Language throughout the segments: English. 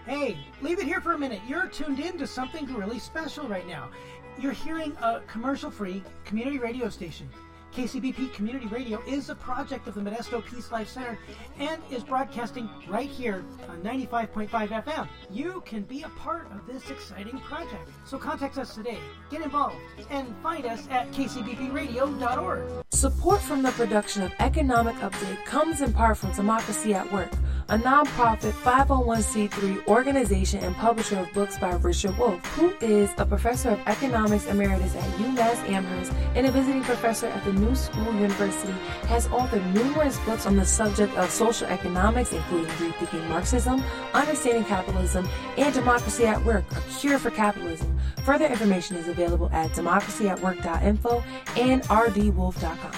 Hey, leave it here for a minute. You're tuned in to something really special right now. You're hearing a commercial-free community radio station. KCBP Community Radio is a project of the Modesto Peace Life Center and is broadcasting right here on 95.5 FM. You can be a part of this exciting project. So contact us today, get involved, and find us at kcbpradio.org. Support from the production of Economic Update comes in part from Democracy at Work, a nonprofit 501c3 organization and publisher of books by Richard Wolff, who is a professor of economics emeritus at UMass Amherst and a visiting professor at the New School University, has authored numerous books on the subject of social economics, including Rethinking Marxism, Understanding Capitalism, and Democracy at Work, A Cure for Capitalism. Further information is available at democracyatwork.info and rdwolf.com.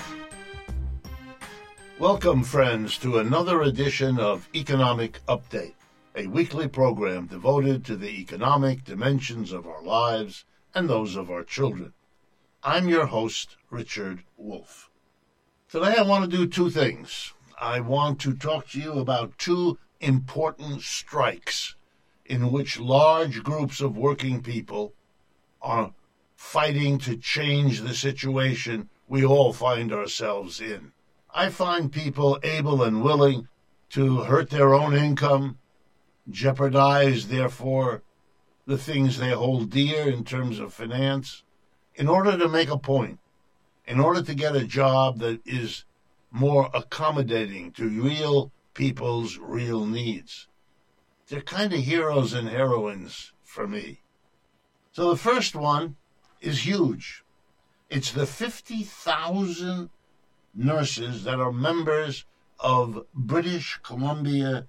Welcome, friends, to another edition of Economic Update, a weekly program devoted to the economic dimensions of our lives and those of our children. I'm your host, Richard Wolff. Today I want to do two things. I want to talk to you about two important strikes in which large groups of working people are fighting to change the situation we all find ourselves in. I find people able and willing to hurt their own income, jeopardize, therefore, the things they hold dear in terms of finance, in order to make a point, in order to get a job that is more accommodating to real people's real needs. They're kind of heroes and heroines for me. So the first one is huge. It's the 50,000 nurses that are members of British Columbia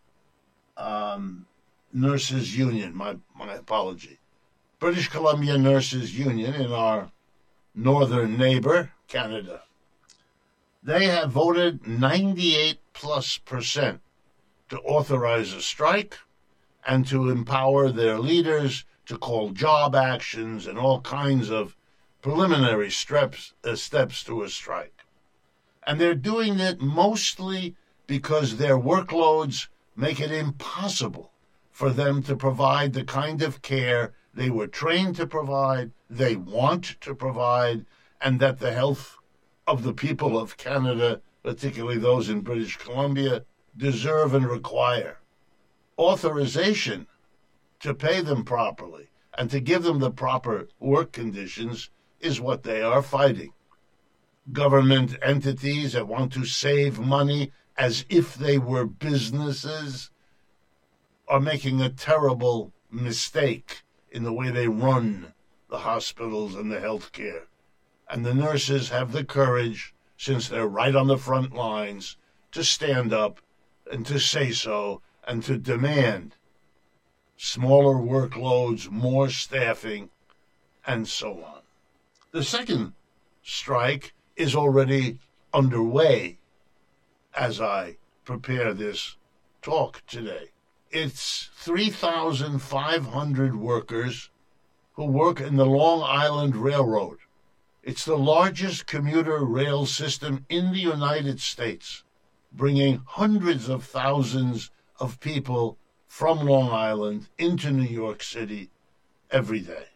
Nurses Union. My apology. British Columbia Nurses Union in our northern neighbor, Canada. They have voted 98+% to authorize a strike and to empower their leaders to call job actions and all kinds of preliminary steps to a strike. And they're doing it mostly because their workloads make it impossible for them to provide the kind of care they were trained to provide, they want to provide, and that the health of the people of Canada, particularly those in British Columbia, deserve and require. Authorization to pay them properly and to give them the proper work conditions is what they are fighting. Government entities that want to save money as if they were businesses are making a terrible mistake in the way they run the hospitals and the health care. And the nurses have the courage, since they're right on the front lines, to stand up and to say so and to demand smaller workloads, more staffing, and so on. The second strike is already underway as I prepare this talk today. It's 3,500 workers who work in the Long Island Railroad. It's the largest commuter rail system in the United States, bringing hundreds of thousands of people from Long Island into New York City every day.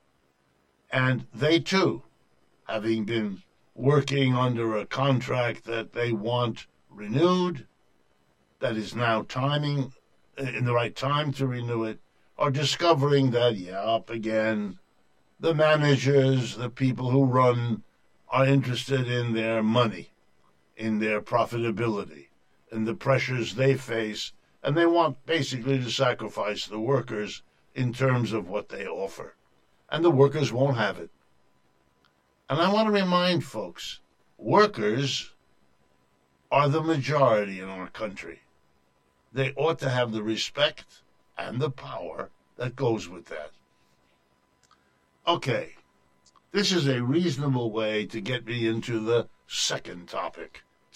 And they, too, having been working under a contract that they want renewed, that is now timing in the right time to renew it, are discovering that, up again, the managers, the people who run, are interested in their money, in their profitability, and the pressures they face, and they want basically to sacrifice the workers in terms of what they offer. And the workers won't have it. And I want to remind folks, workers are the majority in our country. They ought to have the respect and the power that goes with that. Okay, this is a reasonable way to get me into the second topic.